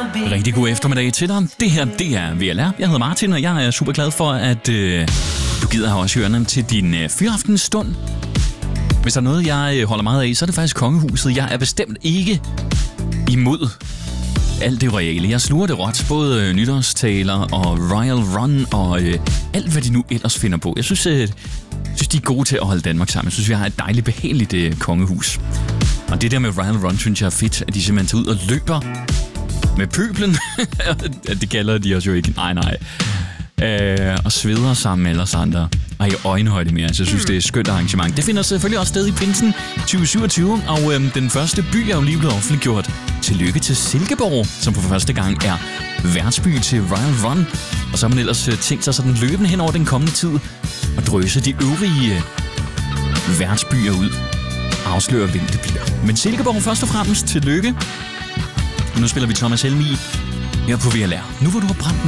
Rigtig god eftermiddag til dig. Det her, det er VLR. Jeg hedder Martin, og jeg er super glad for, at du gider have også ørerne til din fyraftensstund. Hvis der er noget, jeg holder meget af, så er det faktisk kongehuset. Jeg er bestemt ikke imod alt det royale. Jeg sluger det råt. Både nytårstaler og Royal Run og alt, hvad de nu ellers finder på. Jeg synes, de er gode til at holde Danmark sammen. Jeg synes, vi har et dejligt, behageligt kongehus. Og det der med Royal Run, synes jeg er fedt, at de simpelthen tager ud og løber med pøblen. Det kalder de os jo ikke. Nej. Og sveder sammen med ellers andre. Og i øjenhøjde mere. Så jeg synes, det er et skønt arrangement. Det finder selvfølgelig også sted i pinsen 2027. Og den første by er jo lige blevet offentliggjort. Tillykke til Silkeborg, som for første gang er værtsby til Royal Run. Og så har man ellers tænkt sig sådan løbende hen over den kommende tid og drøse de øvrige værtsbyer ud. Afslører, hvem det bliver. Men Silkeborg først og fremmest tillykke. Nu spiller vi Thomas Helmig her på VLR. Nu hvor du har brændt mig